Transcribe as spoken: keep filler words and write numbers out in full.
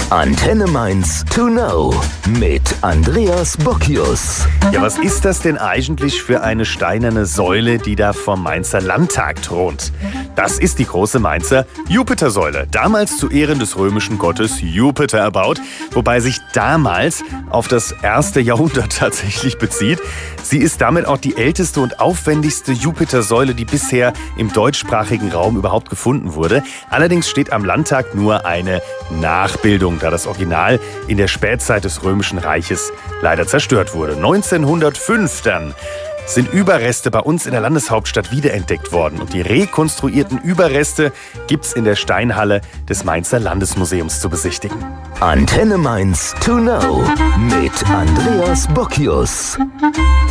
Antenne Mainz to know mit Andreas Bockius. Ja, was ist das denn eigentlich für eine steinerne Säule, die da vom Mainzer Landtag thront? Das ist die große Mainzer Jupitersäule, damals zu Ehren des römischen Gottes Jupiter erbaut, wobei sich damals auf das erste Jahrhundert tatsächlich bezieht. Sie ist damit auch die älteste und aufwendigste Jupitersäule, die bisher im deutschsprachigen Raum überhaupt gefunden wurde. Allerdings steht am Landtag nur eine Nachbildung, da das Original in der Spätzeit des Römischen Reiches leider zerstört wurde. neunzehnhundertfünf dann sind Überreste bei uns in der Landeshauptstadt wiederentdeckt worden. Und die rekonstruierten Überreste gibt's in der Steinhalle des Mainzer Landesmuseums zu besichtigen. Antenne Mainz to know mit Andreas Bockius.